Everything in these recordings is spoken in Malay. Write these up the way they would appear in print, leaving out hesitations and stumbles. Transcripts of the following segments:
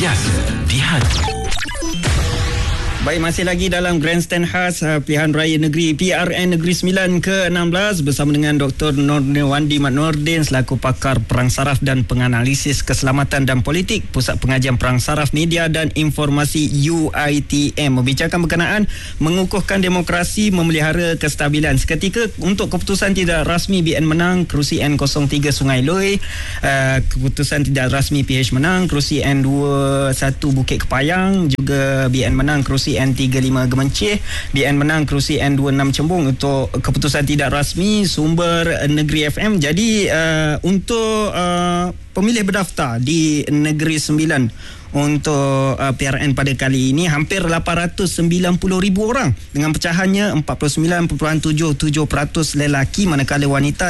sentiasa di hati. Baik, masih lagi dalam Grandstand khas Pilihan Raya Negeri PRN Negeri Sembilan ke-16 bersama dengan Dr. Nordin Mat Nordin selaku pakar perang saraf dan penganalisis keselamatan dan politik Pusat Pengajian Perang Saraf Media dan Informasi UiTM, membicarakan berkenaan mengukuhkan demokrasi, memelihara kestabilan. Seketika untuk keputusan tidak rasmi BN menang, kerusi N03 Sungai Loy, keputusan tidak rasmi PH menang, kerusi N21 Bukit Kepayang, juga BN menang kerusi N35 Gemencih, BN menang kerusi N26 Cembung untuk keputusan tidak rasmi sumber Negeri FM. Jadi untuk pemilih berdaftar di Negeri Sembilan untuk PRN pada kali ini hampir 890,000 orang dengan pecahannya 49.77% lelaki manakala wanita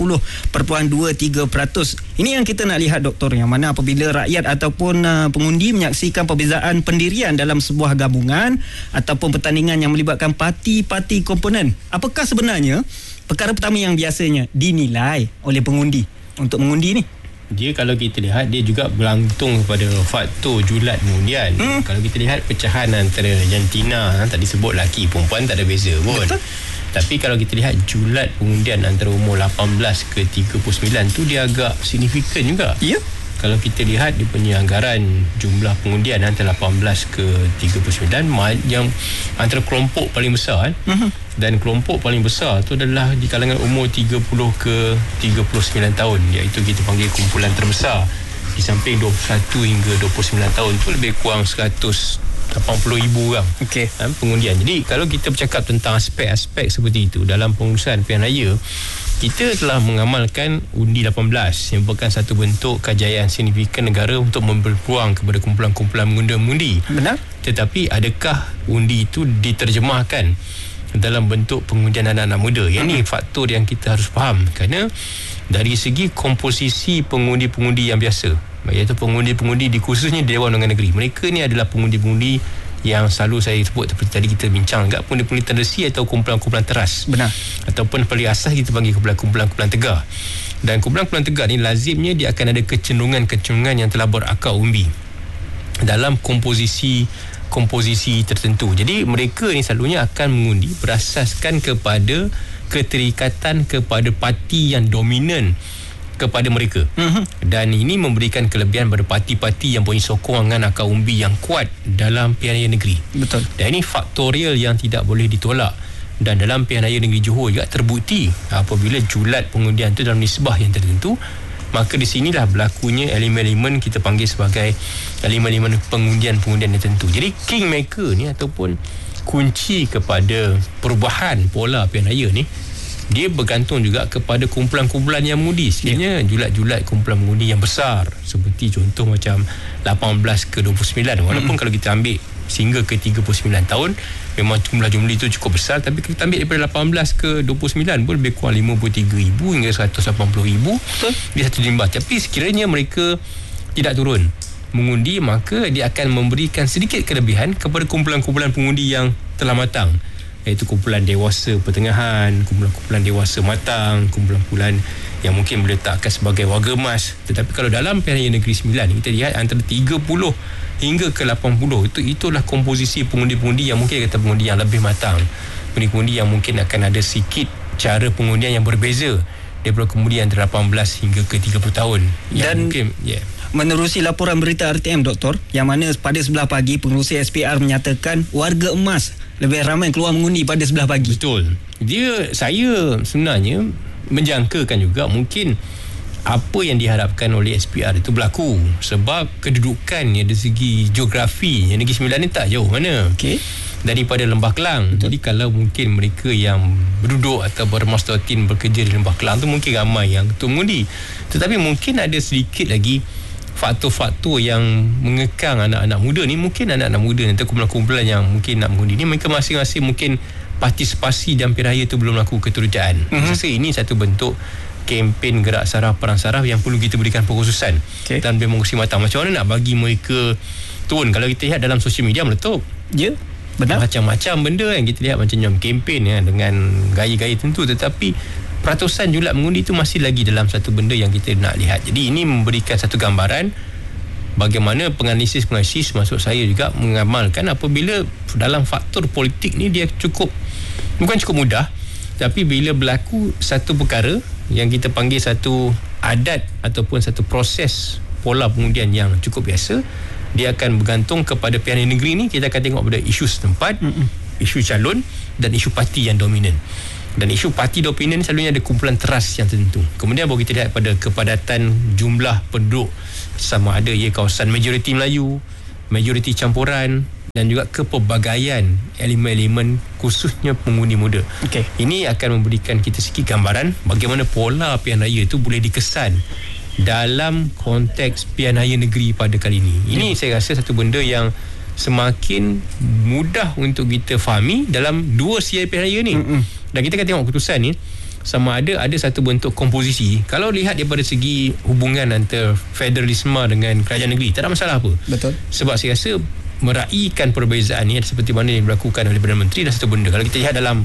50.23%. Ini yang kita nak lihat, Doktor, yang mana apabila rakyat ataupun pengundi menyaksikan perbezaan pendirian dalam sebuah gabungan ataupun pertandingan yang melibatkan parti-parti komponen, apakah sebenarnya perkara pertama yang biasanya dinilai oleh pengundi untuk mengundi ni? Dia kalau kita lihat, dia juga bergantung kepada faktor julat pengundian. Kalau kita lihat pecahan antara jantina, tadi sebut lelaki perempuan tak ada beza pun. Betul. Tapi kalau kita lihat julat pengundian antara umur 18 ke 39 tu dia agak signifikan juga. Ya. Kalau kita lihat dia punya anggaran jumlah pengundian antara 18 ke 39 yang antara kelompok paling besar dan kelompok paling besar tu adalah di kalangan umur 30 ke 39 tahun, iaitu kita panggil kumpulan terbesar. Di samping 21 hingga 29 tahun tu lebih kurang 180,000 orang pengundian. Jadi kalau kita bercakap tentang aspek-aspek seperti itu dalam pengurusan pilihan raya, kita telah mengamalkan undi 18 yang merupakan satu bentuk kejayaan signifikan negara untuk memberi peluang kepada kumpulan-kumpulan mengundi. Benar. Tetapi adakah undi itu diterjemahkan dalam bentuk pengundian anak-anak muda? Yang ini faktor yang kita harus faham, kerana dari segi komposisi pengundi-pengundi yang biasa, iaitu pengundi-pengundi di khususnya Dewan Undangan Negeri, mereka ni adalah pengundi-pengundi yang selalu saya sebut seperti tadi kita bincang agak, pengundi-pengundi terasi atau kumpulan-kumpulan teras. Benar. Ataupun paling asas kita panggil kumpulan-kumpulan tegar. Dan kumpulan-kumpulan tegar ni lazimnya dia akan ada kecenderungan yang telah berakar umbi dalam komposisi tertentu. Jadi mereka ni selalunya akan mengundi berasaskan kepada keterikatan kepada parti yang dominan kepada mereka. Dan ini memberikan kelebihan pada parti-parti yang punya sokongan akar umbi yang kuat dalam pilihan raya negeri. Betul. Dan ini faktorial yang tidak boleh ditolak. Dan dalam pilihan raya negeri Johor juga terbukti apabila julat pengundian itu dalam nisbah yang tertentu, maka di sinilah berlakunya elemen-elemen kita panggil sebagai elemen-elemen pengundian-pengundian yang tertentu. Jadi kingmaker ni ataupun kunci kepada perubahan pola pilihan raya ni, dia bergantung juga kepada kumpulan-kumpulan yang mengundi. Sekiranya julat-julat kumpulan mengundi yang besar, seperti contoh macam 18 ke 29, walaupun kalau kita ambil sehingga ke 39 tahun memang jumlah itu cukup besar, tapi kita ambil daripada 18 ke 29 pun lebih kurang 53,000 hingga 180,000 di satu limbah. Tapi sekiranya mereka tidak turun mengundi, maka dia akan memberikan sedikit kelebihan kepada kumpulan-kumpulan pengundi yang telah matang, iaitu kumpulan dewasa pertengahan, kumpulan-kumpulan dewasa matang, kumpulan-kumpulan yang mungkin boleh letakkan sebagai warga emas. Tetapi kalau dalam pilihan raya negeri Sembilan, kita lihat antara 30 hingga ke 80, itulah komposisi pengundi-pengundi yang mungkin kata pengundi yang lebih matang, pengundi-pengundi yang mungkin akan ada sedikit cara pengundian yang berbeza daripada kemudian antara 18 hingga ke 30 tahun. Dan mungkin menerusi laporan berita RTM, Doktor, yang mana pada sebelah pagi pengerusi SPR menyatakan warga emas lebih ramai keluar mengundi pada sebelah pagi. Betul. Saya sebenarnya menjangkakan juga mungkin apa yang diharapkan oleh SPR itu berlaku, sebab kedudukannya dari segi geografi Negeri Sembilan ni tak jauh mana daripada Lembah Kelang. Betul. Jadi kalau mungkin mereka yang berduduk atau bermastautin bekerja di Lembah Kelang tu mungkin ramai yang ketua mengundi, tetapi mungkin ada sedikit lagi faktor-faktor yang mengekang anak-anak muda ni. Mungkin anak-anak muda atau kumpulan-kumpulan yang mungkin nak mengundi ni, mereka masing-masing mungkin partisipasi dalam pilihan raya tu belum laku keterujaan. Saya rasa ini satu bentuk kempen gerak saraf perang saraf yang perlu kita berikan pengkhususan dan demokrasi matang. Macam mana nak bagi mereka turun? Kalau kita lihat dalam sosial media meletup, benar, macam-macam benda yang kita lihat macam kempen dengan gaya-gaya tentu, tetapi peratusan julat mengundi itu masih lagi dalam satu benda yang kita nak lihat. Jadi ini memberikan satu gambaran bagaimana penganalisis maksud saya juga mengamalkan apabila dalam faktor politik ni dia bukan cukup mudah, tapi bila berlaku satu perkara yang kita panggil satu adat ataupun satu proses pola pengundian yang cukup biasa, dia akan bergantung kepada pilihan negeri ni. Kita akan tengok pada isu setempat, isu calon dan isu parti yang dominan. Dan isu parti dominan selalunya ada kumpulan teras yang tertentu. Kemudian baru kita lihat pada kepadatan jumlah penduduk, sama ada ia kawasan majoriti Melayu, majoriti campuran, dan juga kepelbagaian elemen-elemen khususnya pengundi muda. Ini akan memberikan kita sikit gambaran bagaimana pola pilihan raya itu boleh dikesan dalam konteks pilihan raya negeri pada kali ini. Ini saya rasa satu benda yang semakin mudah untuk kita fahami dalam dua siar pilihan raya ni. Dan kita akan tengok keputusan ni sama ada satu bentuk komposisi. Kalau lihat daripada segi hubungan antara federalisme dengan kerajaan negeri, tak ada masalah apa. Betul. Sebab saya rasa meraihkan perbezaan ni seperti mana yang dilakukan oleh Perdana Menteri dan satu benda. Kalau kita lihat dalam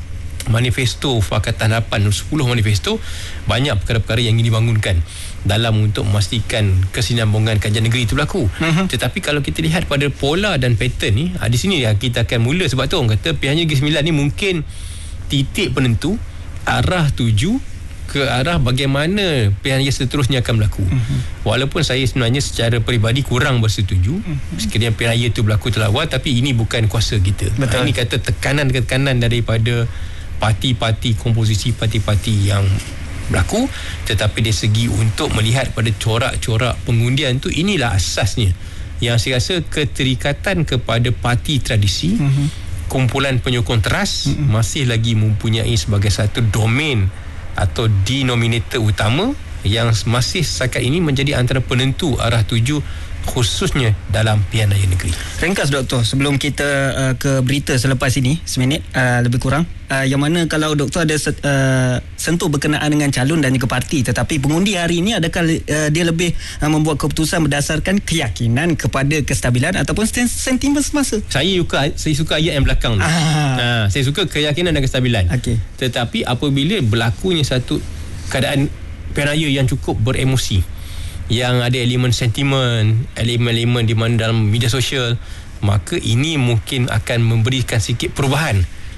manifesto Pakatan Harapan 10 manifesto, banyak perkara-perkara yang ingin dibangunkan dalam untuk memastikan kesinambungan kerajaan negeri itu berlaku. Tetapi kalau kita lihat pada pola dan pattern ni, di sini kita akan mula. Sebab tu orang kata pilihan Negeri Sembilan ni mungkin titik penentu arah tuju ke arah bagaimana pilihan raya seterusnya akan berlaku. Walaupun saya sebenarnya secara peribadi kurang bersetuju sekiranya pilihan raya itu berlaku terlawar, tapi ini bukan kuasa kita. Ini kata tekanan daripada parti-parti, komposisi parti-parti yang berlaku. Tetapi dari segi untuk melihat pada corak-corak pengundian tu, inilah asasnya yang saya rasa keterikatan kepada parti tradisi, kumpulan penyokong teras masih lagi mempunyai sebagai satu domain atau denominator utama yang masih setakat ini menjadi antara penentu arah tuju khususnya dalam pilihan raya negeri. Ringkas Doktor, sebelum kita ke berita selepas ini, seminit lebih kurang, yang mana kalau Doktor ada sentuh berkenaan dengan calon dan juga parti, tetapi pengundi hari ini adakah dia lebih membuat keputusan berdasarkan keyakinan kepada kestabilan ataupun sentimen semasa? Saya suka ayat yang belakang tu. Saya suka keyakinan dan kestabilan. Tetapi apabila berlakunya satu keadaan pilihan raya yang cukup beremosi, yang ada elemen sentimen, elemen-elemen di mana dalam media sosial, maka ini mungkin akan memberikan sikit perubahan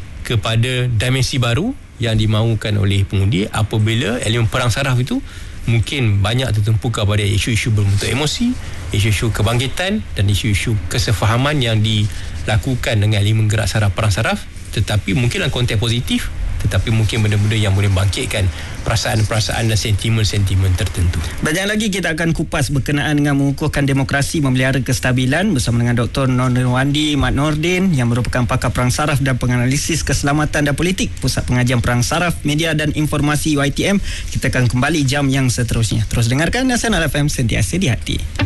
kepada dimensi baru yang dimaukan oleh pengundi apabila elemen perang saraf itu mungkin banyak tertumpu kepada isu-isu berbentuk emosi, isu-isu kebangkitan dan isu-isu kesefahaman yang dilakukan dengan elemen gerak saraf, perang saraf, tetapi mungkin dalam konteks positif, tetapi mungkin benda-benda yang boleh bangkitkan perasaan-perasaan dan sentimen-sentimen tertentu. Banyak lagi kita akan kupas berkenaan dengan mengukuhkan demokrasi memelihara kestabilan bersama dengan Dr. Nordin Mat Nordin yang merupakan pakar perang saraf dan penganalisis keselamatan dan politik Pusat Pengajian Perang Saraf, Media dan Informasi UiTM. Kita akan kembali jam yang seterusnya. Terus dengarkan Nasional FM, sentiasa di hati.